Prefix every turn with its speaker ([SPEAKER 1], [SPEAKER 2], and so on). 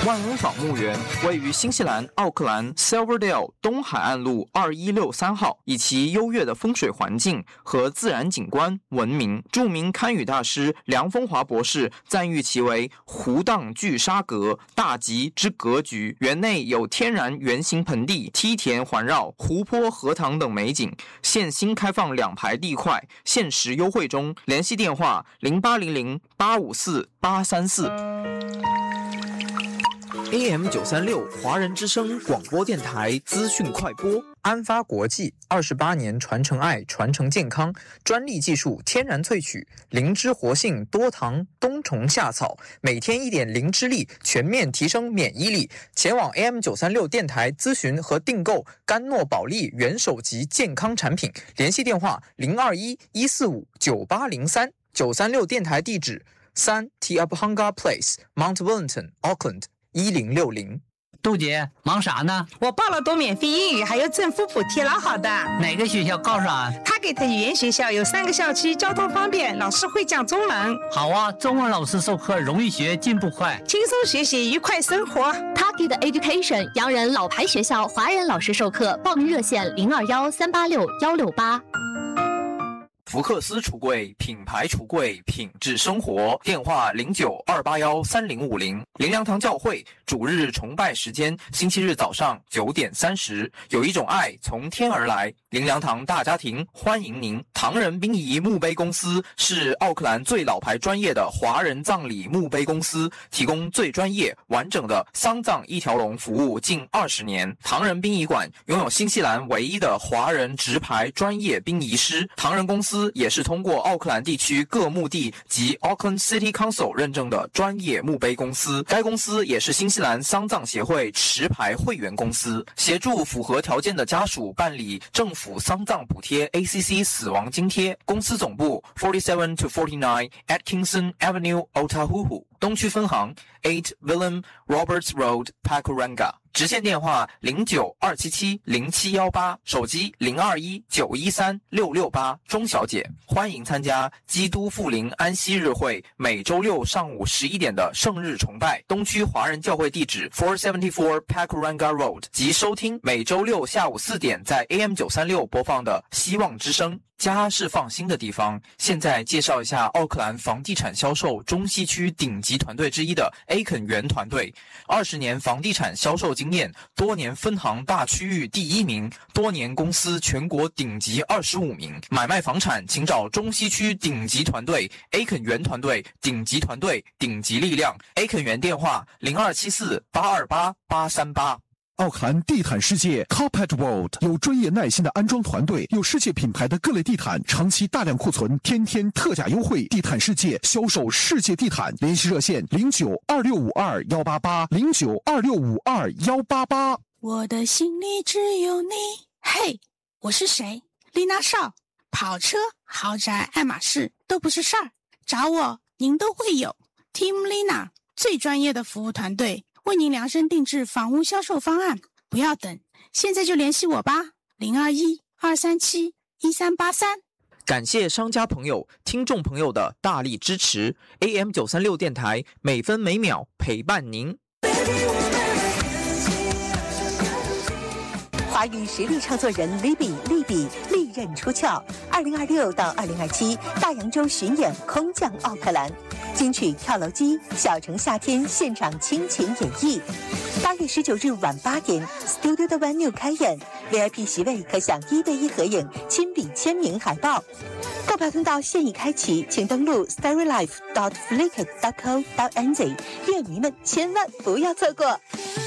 [SPEAKER 1] 万恩坊墓园位于新西兰奥克兰 Silverdale 东海岸路2163号，以其优越的风水环境和自然景观闻名。著名堪舆大师梁风华博士赞誉其为湖荡聚沙阁，大吉之格局。园内有天然圆形盆地、梯田环绕、湖泊、荷塘等美景。现新开放2排地块，限时优惠中。联系电话0800854834。AM936 华人之声广播电台资讯快播。安发国际28年传承爱，传承健康，专利技术，天然萃取，灵芝活性，多糖，冬虫夏草，每天1点灵芝力，全面提升免疫力。前往 AM936 电台咨询和订购甘诺宝利元首级健康产品，联系电话021-145-9803。936电台地址3 Tiabhanga Place Mount Wellington Auckland 1060。
[SPEAKER 2] 杜姐，忙啥呢？
[SPEAKER 3] 我报了多免费英语，还有政府补贴，老好的。
[SPEAKER 2] 哪个学校告诉俺？
[SPEAKER 3] 他给的语言学校有3个校区，交通方便，老师会讲中文。
[SPEAKER 2] 好啊，中文老师授课容易学，进步快，
[SPEAKER 3] 轻松学习，愉快生活。
[SPEAKER 4] Target Education 洋人老牌学校，华人老师授课，报名热线021-386-168。
[SPEAKER 1] 福克斯橱柜，品牌橱柜，品质生活。电话09-281-3050。灵粮堂教会主日崇拜时间：星期日早上9点30。有一种爱从天而来，灵粮堂大家庭欢迎您。唐人殡仪墓碑公司是奥克兰最老牌专业的华人葬礼墓碑公司，提供最专业完整的丧葬一条龙服务近20年。唐人殡仪馆拥有新西兰唯一的华人直牌专业殡仪师。唐人公司也是通过奥克兰地区各墓地及 Auckland City Council 认证的专业墓碑公司。该公司也是新西兰丧葬协会持牌会员公司，协助符合条件的家属办理政府丧葬补贴 ACC 死亡津贴。公司总部47 to 49 Atkinson Avenue Otahuhu， 东区分行8 Willem Roberts Road Pakuranga。直线电话09-277-0718，手机021-913-668。钟小姐，欢迎参加基督复临安息日会每周六上午11点的圣日崇拜，东区华人教会地址474 Pakuranga Road， 及收听每周六下午4点在 AM936 播放的希望之声。家是放心的地方。现在介绍一下奥克兰房地产销售中西区顶级团队之一的 A 肯园团队，20年房地产销售经验，多年分行大区域第1名，多年公司全国顶级25名。买卖房产请找中西区顶级团队 A 肯园团队，顶级团队，顶级力量。A 肯园电话0274-828-838。
[SPEAKER 5] 奥克兰地毯世界 Carpet World 有专业耐心的安装团队，有世界品牌的各类地毯，长期大量库存，天天特价优惠。地毯世界销售世界地毯，联系热线09-2652-188，09-2652-188。
[SPEAKER 6] 我的心里只有你。嘿，我是谁？丽娜少。跑车、豪宅、爱马仕都不是事儿，找我您都会有。Team Lina 最专业的服务团队，为您量身定制房屋销售方案，不要等，现在就联系我吧，021-237-1383。
[SPEAKER 1] 感谢商家朋友、听众朋友的大力支持。AM936 电台每分每秒陪伴您。
[SPEAKER 7] 华语实力唱作人 Libby 利刃出鞘，2026到2027大洋洲巡演空降奥克兰，金曲跳楼机、小城夏天现场倾情演绎。8月19日晚8点 ，Studio 的 Venue 开演 ，VIP 席位可享1对1合影、亲笔签名海报。购票通道现已开启，请登录 storylife.flickr.co.nz， 乐迷们千万不要错过。